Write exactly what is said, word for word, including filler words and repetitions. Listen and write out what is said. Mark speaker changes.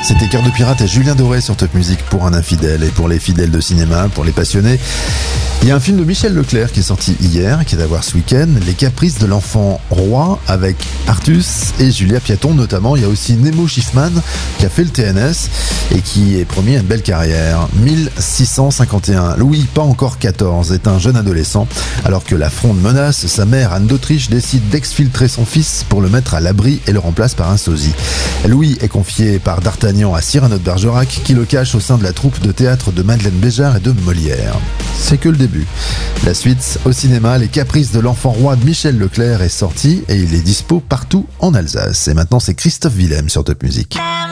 Speaker 1: C'était Cœur de pirate et Julien Doré sur Top Music pour un infidèle et pour les fidèles de cinéma, pour les passionnés. Il y a un film de Michel Leclerc qui est sorti hier, qui est à voir ce week-end, Les Caprices de l'enfant roi, avec Artus et Julia Piaton notamment. Il y a aussi Nemo Schiffman qui a fait le T N S et qui est promis à une belle carrière. mille six cent cinquante et un, Louis, pas encore quatorze, est un jeune adolescent. Alors que la Fronde menace, sa mère Anne d'Autriche décide d'exfiltrer son fils pour le mettre à l'abri et le remplace par un sosie. Louis est confié par D'Artagnan à Cyrano de Bergerac qui le cache au sein de la troupe de théâtre de Madeleine Béjart et de Molière. C'est que le début. La suite au cinéma, Les Caprices de l'enfant roi de Michel Leclerc est sorti et il est dispo partout en Alsace. Et maintenant c'est Christophe Willem sur Top Music.